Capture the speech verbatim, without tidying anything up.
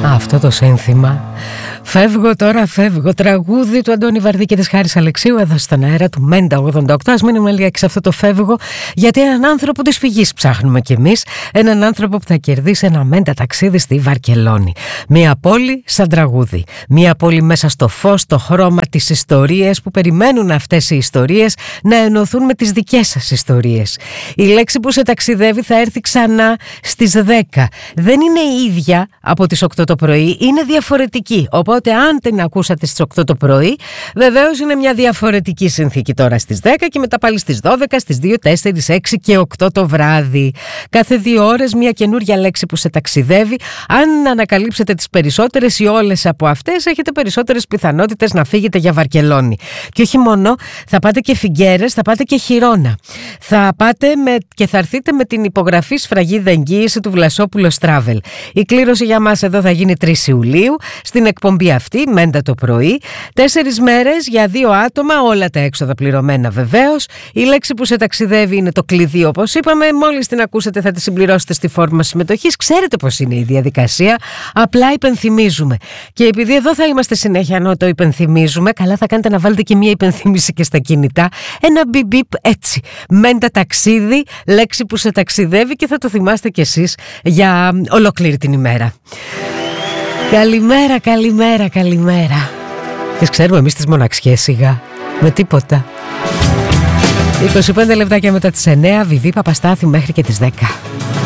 Αυτό το σύνθημα. Φεύγω τώρα, φεύγω. Τραγούδι του Αντώνη Βαρδί και της Χάρης Αλεξίου εδώ στον αέρα του Μέντα ογδόντα οκτώ. Ας μείνουμε λίγα και σε αυτό το φεύγω, γιατί έναν άνθρωπο της φυγής ψάχνουμε κι εμείς. Έναν άνθρωπο που θα κερδίσει ένα Μέντα ταξίδι στη Βαρκελόνη. Μια πόλη σαν τραγούδι. Μια πόλη μέσα στο φως, το χρώμα, τις ιστορίες που περιμένουν αυτές οι ιστορίες να ενωθούν με τις δικές σας ιστορίες. Η λέξη που σε ταξιδεύει θα έρθει ξανά στις δέκα. Δεν είναι η ίδια από τις οκτώ το πρωί, είναι διαφορετική. Οπότε αν την ακούσατε στις οκτώ το πρωί, βεβαίως είναι μια διαφορετική συνθήκη τώρα στις δέκα και μετά πάλι στις δώδεκα, στις δύο, τέσσερα, έξι και οκτώ το βράδυ. Κάθε δύο ώρες μια καινούρια λέξη που σε ταξιδεύει. Αν ανακαλύψετε τις περισσότερες ή όλες από αυτές, έχετε περισσότερες πιθανότητες να φύγετε για Βαρκελόνη. Και όχι μόνο, θα πάτε και Φιγκέρες, θα πάτε και Χιρόνα. Θα πάτε με, και θα έρθετε με την υπογραφή σφραγίδα εγγύηση του Βλασόπουλος Travel. Η κλήρωση για μας εδώ θα γίνει τρεις Ιουλίου, στην εκπομπή αυτή, Μέντα το πρωί. Τέσσερις μέρες για δύο άτομα, όλα τα έξοδα πληρωμένα βεβαίως. Η λέξη που σε ταξιδεύει είναι το κλειδί, όπως είπαμε. Μόλις την ακούσετε θα τη συμπληρώσετε στη φόρμα συμμετοχής. Ξέρετε πώς είναι η διαδικασία. Απλά υπενθυμίζουμε. Και επειδή εδώ θα είμαστε συνέχεια ενώ το υπενθυμίζουμε, καλά θα κάνετε να βάλετε και μία υπενθύμηση και στα κινητά. Ένα μπιπ μπιπ έτσι. Μέντα ταξίδι, λέξη που σε ταξιδεύει και θα το θυμάστε κι εσείς για ολόκληρη την ημέρα. Καλημέρα, καλημέρα, καλημέρα. Τις ξέρουμε εμείς τις μοναξιές σιγά. Με τίποτα. είκοσι πέντε λεπτάκια μετά τις εννέα, Βιβί Παπαστάθη μέχρι και τις δέκα.